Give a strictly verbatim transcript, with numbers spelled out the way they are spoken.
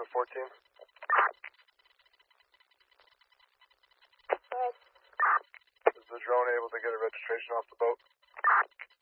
fourteen. Good. Is the drone able to get a registration off the boat?